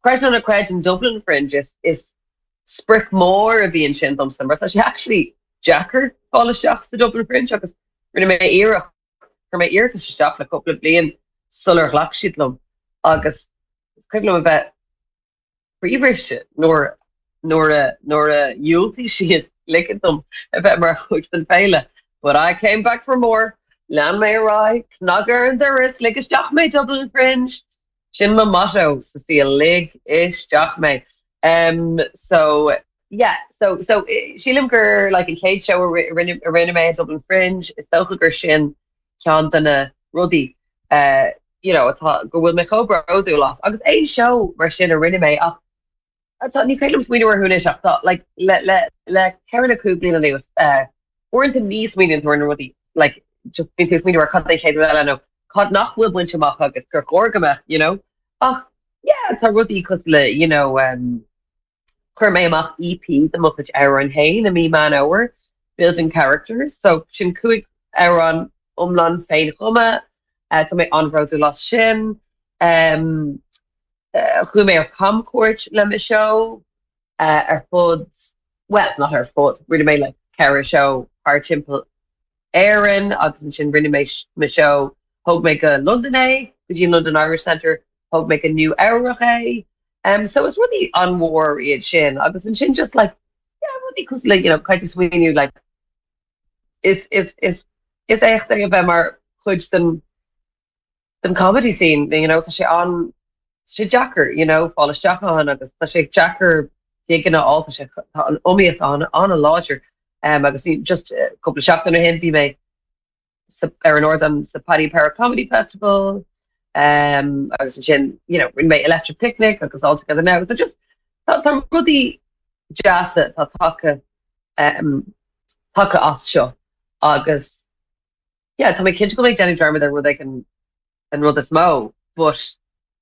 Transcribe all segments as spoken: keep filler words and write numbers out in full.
Question on a question Dublin Fringe is is sprick more of the ancient summer. But she actually Jacker all shots the Dublin Fringe because rinne me era for my ear to shop a couple of blian solar glock sheet lum. August equivalent of it Freebrish nor nor a nor a Yulty she had licked them if ever than failure. But I came back for more. Land may right, Knogger and there is like a jock me Dublin Fringe. Chin my motto, to see a leg ish jock me. Um so yeah, so so Sheelimger like a Kate show arena me Dublin Fringe, is Stokelger Shin, John Dana Ruddy, uh, you know, I thought go with my cobra do lost. I was a show where Shin arena me up. I thought you films we were who I thought like let let let Karen Kublin and they was uh weren't in these meetings were Ruddy like just because we were cut they came well I know cut not will win to mock it Kirk Orgama, you know. Oh yeah, it's a Ruddy cause you know um Kermay E P the much Aaron Hain and me man hour building characters. So Shin Kuik Aaron Umlan Fein Huma uh to make on road to Lost Shin um uh who may have come court let me show uh our food well not her foot really made like Cara show our temple Aaron Augustin Shin really made me show hope make a London A because you London Irish Centre hope make a new hour um so it's really on war at Shin Augustin Shin just like yeah really cause like you know kind of swinging you like it's it's it's it's echt of them are clutch them them comedy scene you know so she on she jacker you know fall jack on agus she jacker taking it all she on umiat on on a lodger um I see just a couple of shots on him he made Aaron Northern the Paddy Para Comedy Festival um I was in you know we made electric picnic because all together now so just thought some really jazz it talk um talk us show August yeah tell my kids go like Jenny Drama there where they can and run this mo but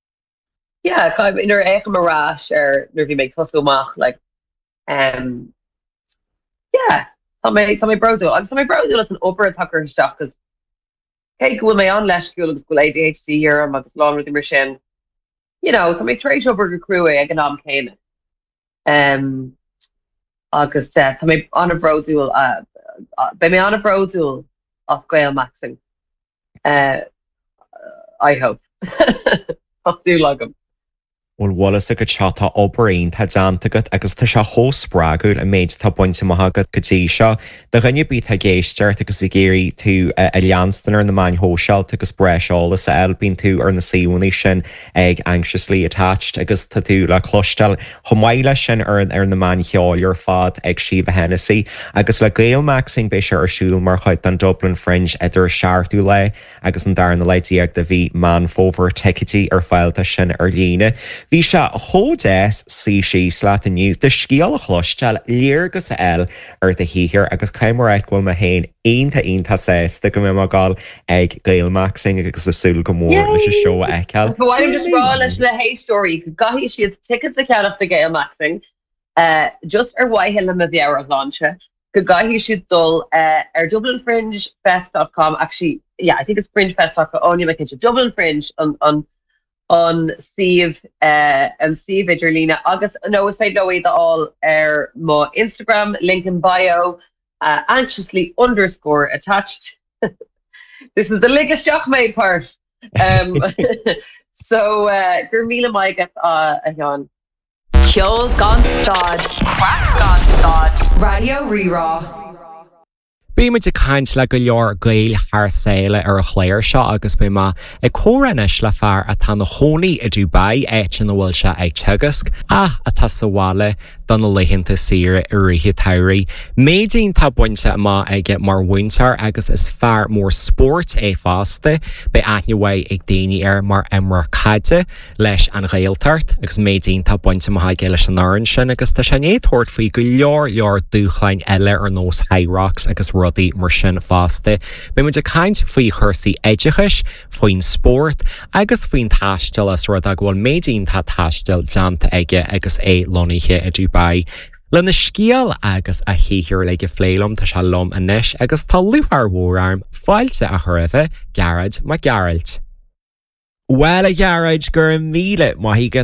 yeah kind of in her echo marash or nervy make Tosco mach like um yeah tell me tell me browser I tell my browser it's an upper tucker stuff because hey go my on last school school A D H D here I'm as long with the machine you know tell me trade over crew economic came um August uh tell me on a browser uh by me on a browser of Gael Maxing uh I hope I'll do like him Well Wallace a go chata obrain tá dantagat agus tá se hóspraúil a méid tá pointe maithagad go dtí seo de rinne bí a géisteart agus i géirí tú a leanstanar na main hósealt agus breisiolalas a elbín tú ar na síúnaí sin ag anxiously attached agus tá tú le clostal chomáile sin ar ar na main cheáil ar fad ag Siomh Hennessy agus le Gael Maxing bé se ar siúil mar chuid an Dublin Fringe idir seaartú le agus an darna leidíag de bhí man fóver ticketí ar fáilta sin ar líne. Bhí se hódés sí sí slaat aniu de scíal a chlostal léargus a el ar de híhir agus caiimráid goil ma hain aonanta aonanta sésta go mé gáil ag Gael Maxing agus asúil go mór leis a seo eiceal. Bhhaim just rá leis le hay story go gahí siad tickets a ceach de Gael Maxing uh, just ar waithil am a bhear a blanche go gahí siad dul uh, ar Dublin Fringe Fest dot com actually yeah I think it's Fringe Fest dot com only make it Dublin Fringe on on on Steve uh, and Steve Iderlina August no it's paid no way the all air mo Instagram link in bio uh, anxiously underscore attached this is the biggest jock made part um so uh Gurmila my get uh a yon Kjol Gonstad Crack Gonstad Radio Rerá Bí mu de caint le go leor gail thsaile ar a chléir seo agus bé má ag córanis le fear a tá na hónaí i Dubai éit an bhfuil se ag tugasc a a tá sa bhála don na leitheanta sire i ríthe tairí. Méidín tá buinte má ag mar winter agus is fear mór sport é fásta be aithnehaid ag daoine ar mar imre caide leis an réaltart agus méidín tá buinte má ag leis an áan sin agus tá sé néadthirt faoi go leor leor dúchlein eile ar nós Hyrox agus rudaí mar sin fásta. Bé mu de caint faoi chuirsaí éidechais, faoin sport agus faoin taistil as rud a bhfuil méidín tá taistil deanta aige agus é loníthe i Dubai. Le na scíal agus a híhir le go phléilm tá se lom inis agus tá luthar mhórarm fáilte a thuirmhe Garad má Geralt. Well a Garad gur míle maithígad